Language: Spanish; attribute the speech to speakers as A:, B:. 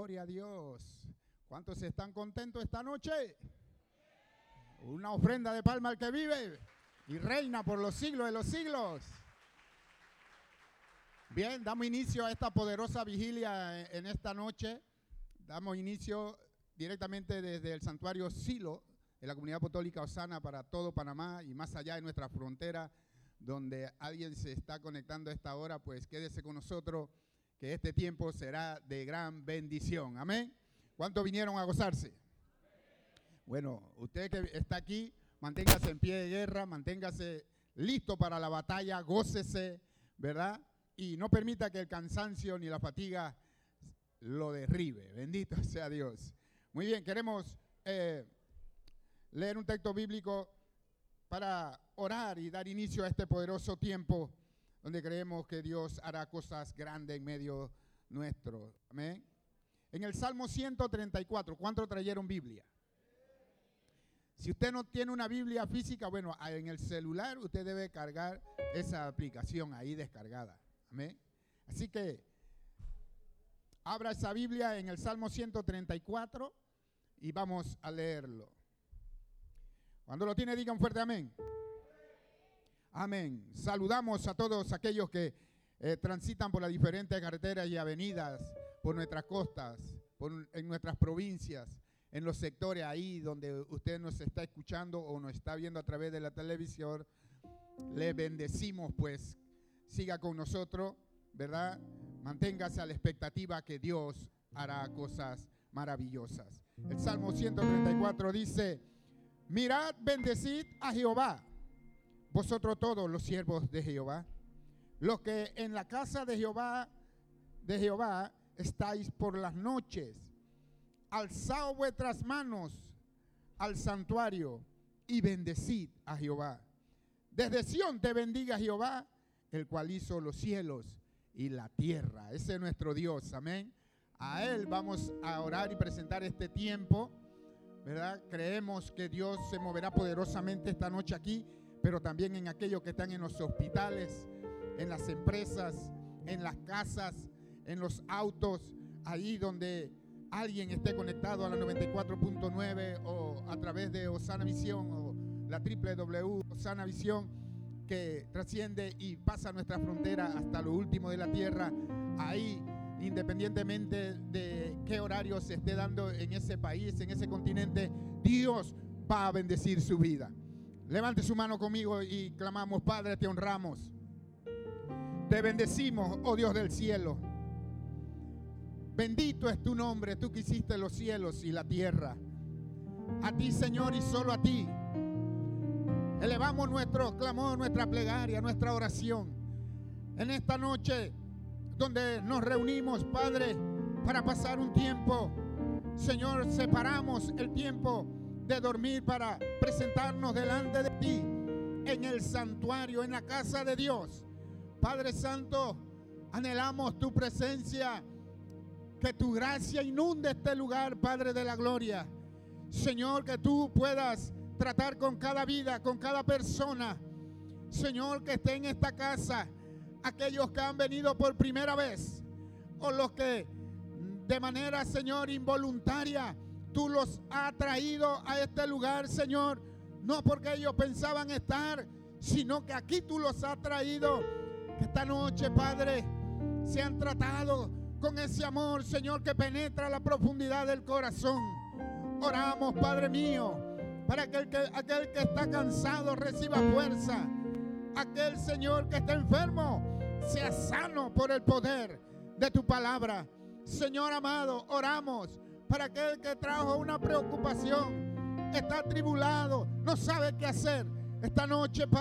A: Gloria a Dios. ¿Cuántos están contentos esta noche? Una ofrenda de palma al que vive y reina por los siglos de los siglos. Bien, damos inicio a esta poderosa vigilia en esta noche. Damos inicio directamente desde el santuario Silo de la Comunidad Apostólica Osana para todo Panamá y más allá de nuestra frontera, donde alguien se está conectando a esta hora, pues quédese con nosotros, que este tiempo será de gran bendición. Amén. ¿Cuántos vinieron a gozarse? Bueno, usted que está aquí, manténgase en pie de guerra, manténgase listo para la batalla, gócese, ¿verdad? Y no permita que el cansancio ni la fatiga lo derribe. Bendito sea Dios. Muy bien, queremos leer un texto bíblico para orar y dar inicio a este poderoso tiempo donde creemos que Dios hará cosas grandes en medio nuestro. Amén. En el Salmo 134, ¿cuántos trajeron Biblia? Si usted no tiene una Biblia física, bueno, en el celular usted debe cargar esa aplicación ahí descargada. Amén. Así que abra esa Biblia en el Salmo 134 y vamos a leerlo. Cuando lo tiene, digan fuerte amén. Amén. Saludamos a todos aquellos que transitan por las diferentes carreteras y avenidas, por nuestras costas, en nuestras provincias, en los sectores ahí donde usted nos está escuchando o nos está viendo a través de la televisión. Le bendecimos, pues siga con nosotros, ¿verdad? Manténgase a la expectativa que Dios hará cosas maravillosas. El Salmo 134 dice: mirad, bendecid a Jehová, vosotros todos los siervos de Jehová, los que en la casa de Jehová estáis por las noches. Alzad vuestras manos al santuario y bendecid a Jehová. Desde Sión te bendiga Jehová, el cual hizo los cielos y la tierra. Ese es nuestro Dios, amén. A Él vamos a orar y presentar este tiempo, ¿verdad? Creemos que Dios se moverá poderosamente esta noche aquí, pero también en aquellos que están en los hospitales, en las empresas, en las casas, en los autos, ahí donde alguien esté conectado a la 94.9 o a través de Osana Visión o la www Osana Visión, que trasciende y pasa nuestra frontera hasta lo último de la tierra. Ahí, independientemente de qué horario se esté dando en ese país, en ese continente, Dios va a bendecir su vida. Levante su mano conmigo y clamamos: Padre, te honramos, te bendecimos, oh Dios del cielo. Bendito es tu nombre, tú que hiciste los cielos y la tierra. A ti, Señor, y solo a ti elevamos nuestro clamor, nuestra plegaria, nuestra oración en esta noche donde nos reunimos, Padre, para pasar un tiempo. Señor, separamos el tiempo de dormir para presentarnos delante de ti en el santuario, en la casa de Dios. Padre Santo, anhelamos tu presencia, que tu gracia inunde este lugar, Padre de la gloria. Señor, que tú puedas tratar con cada vida, con cada persona, Señor, que esté en esta casa, aquellos que han venido por primera vez o los que de manera, Señor, involuntaria tú los has traído a este lugar, Señor, no porque ellos pensaban estar, sino que aquí tú los has traído. Que esta noche, Padre, sean tratados con ese amor, Señor, que penetra la profundidad del corazón. Oramos, Padre mío, para que aquel que está cansado reciba fuerza. Aquel, Señor, que está enfermo sea sano por el poder de tu palabra. Señor amado, oramos para aquel que trajo una preocupación, está atribulado, no sabe qué hacer. Esta noche, Padre,